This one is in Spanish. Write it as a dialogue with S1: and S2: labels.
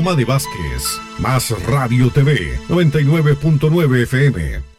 S1: Loma de Vázquez. Más Radio TV, 99.9 FM.